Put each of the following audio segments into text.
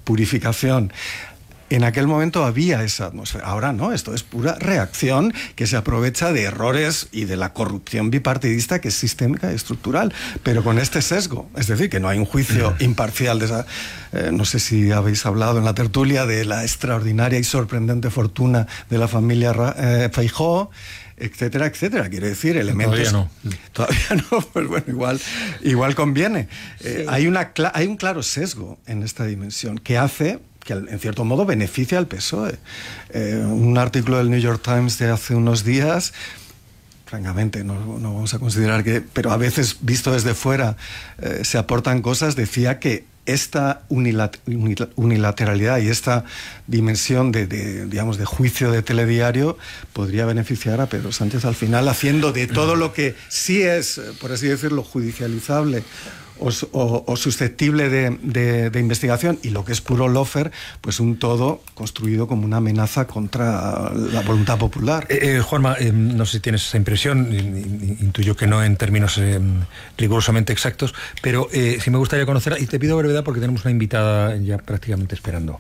purificación. En aquel momento había esa atmósfera. Ahora no, esto es pura reacción que se aprovecha de errores y de la corrupción bipartidista que es sistémica y estructural, pero con este sesgo. Es decir, que no hay un juicio imparcial de esa... no sé si habéis hablado en la tertulia de la extraordinaria y sorprendente fortuna de la familia Feijóo, etcétera, etcétera. Quiere decir, elementos... Todavía no, pues bueno, igual conviene. Sí. Hay un claro sesgo en esta dimensión que hace... que en cierto modo beneficia al PSOE. Un artículo del New York Times de hace unos días, francamente, no vamos a considerar que... pero a veces, visto desde fuera, se aportan cosas, decía que esta unilateralidad y esta dimensión digamos, de juicio de telediario podría beneficiar a Pedro Sánchez al final, haciendo de todo lo que sí es, por así decirlo, judicializable o susceptible de investigación, y lo que es puro lawfare, pues un todo construido como una amenaza contra la voluntad popular. Juanma, no sé si tienes esa impresión, intuyo que no en términos rigurosamente exactos, pero sí me gustaría conocer, y te pido brevedad porque tenemos una invitada ya prácticamente esperando.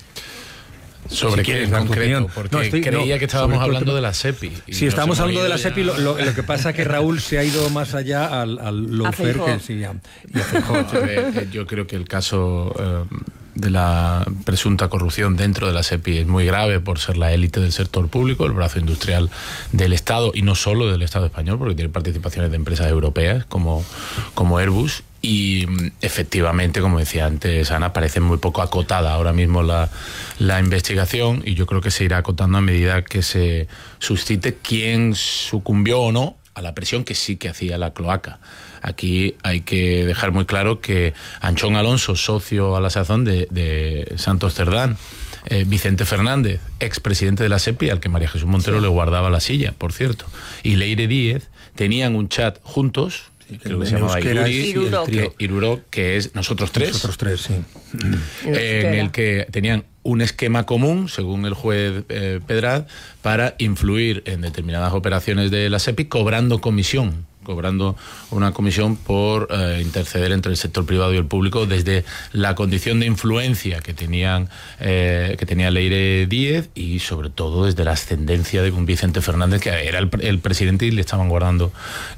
¿Sobre qué en concreto? Porque creía que estábamos hablando de la SEPI. Sí, estábamos hablando de la SEPI, lo que pasa es que Raúl se ha ido más allá al lawfare que sí, y a Feijóo. Yo creo que el caso de la presunta corrupción dentro de la SEPI es muy grave por ser la élite del sector público, el brazo industrial del Estado, y no solo del Estado español, porque tiene participaciones de empresas europeas como Airbus. Y efectivamente, como decía antes Ana, parece muy poco acotada ahora mismo la investigación, y yo creo que se irá acotando a medida que se suscite quién sucumbió o no a la presión que sí que hacía la cloaca. Aquí hay que dejar muy claro que Anchón Alonso, socio a la sazón de Santos Cerdán, Vicente Fernández, expresidente de la SEPI, al que María Jesús Montero le guardaba la silla, por cierto, y Leire Díez, tenían un chat juntos, creo que se llamaba Iruro, que es Nosotros Tres, sí. En el que tenían un esquema común, según el juez Pedraz, para influir en determinadas operaciones de la SEPI, cobrando una comisión por interceder entre el sector privado y el público, desde la condición de influencia que tenía Leire Díez, y sobre todo desde la ascendencia de un Vicente Fernández, que era el presidente, y le estaban guardando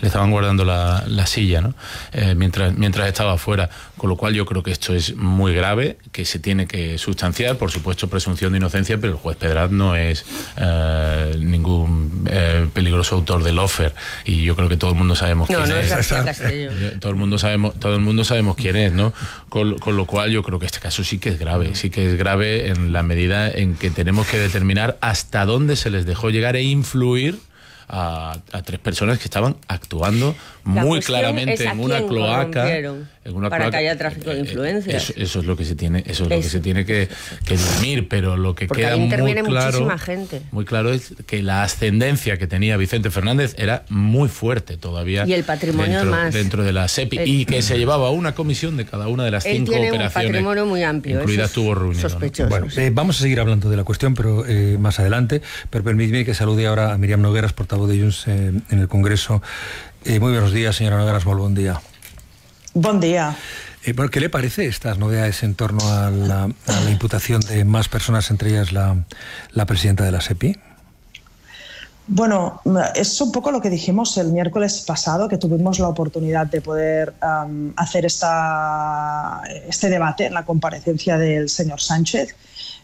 la silla, ¿no? Mientras estaba fuera. Con lo cual yo creo que esto es muy grave, que se tiene que sustanciar, por supuesto presunción de inocencia, pero el juez Pedraz no es ningún peligroso autor de lawfare, y yo creo que todo el mundo sabemos quién es. Todo el mundo sabemos quién es, ¿no? Con lo cual yo creo que este caso sí que es grave en la medida en que tenemos que determinar hasta dónde se les dejó llegar e influir a tres personas que estaban actuando muy claramente en una cloaca. Para que haya tráfico de influencias. Eso es lo que se tiene, lo que se tiene que dirimir, pero lo que queda muy claro es que la ascendencia que tenía Vicente Fernández era muy fuerte todavía. Y el patrimonio dentro de la SEPI, y que se llevaba una comisión de cada una de las 5 operaciones. Él tiene un patrimonio muy amplio, incluida Tubos Reunidos, ¿no? Bueno, vamos a seguir hablando de la cuestión, pero más adelante. Pero permíteme que salude ahora a Míriam Nogueras, portavoz de Junts en el Congreso. Muy buenos días, señora Nogueras, muy buen día. Buen día. Bueno, ¿qué le parece estas novedades en torno a la imputación de más personas, entre ellas la presidenta de la SEPI? Bueno, es un poco lo que dijimos el miércoles pasado, que tuvimos la oportunidad de poder hacer este debate en la comparecencia del señor Sánchez.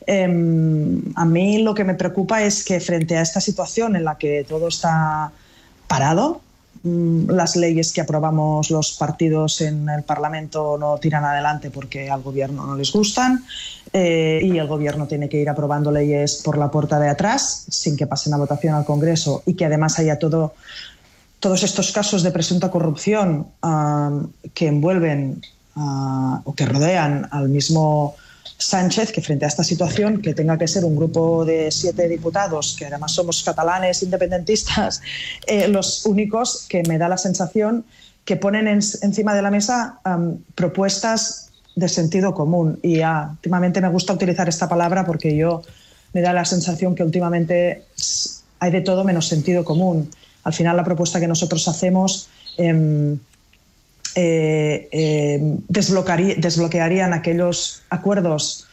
A mí lo que me preocupa es que frente a esta situación en la que todo está parado, las leyes que aprobamos los partidos en el Parlamento no tiran adelante porque al gobierno no les gustan, y el gobierno tiene que ir aprobando leyes por la puerta de atrás sin que pasen a votación al Congreso, y que además haya todos estos casos de presunta corrupción que envuelven o que rodean al mismo Sánchez, que frente a esta situación, que tenga que ser un grupo de 7 diputados, que además somos catalanes independentistas, los únicos que me da la sensación que ponen encima de la mesa propuestas de sentido común. Y últimamente me gusta utilizar esta palabra porque me da la sensación que últimamente hay de todo menos sentido común. Al final la propuesta que nosotros hacemos desbloquearían aquellos acuerdos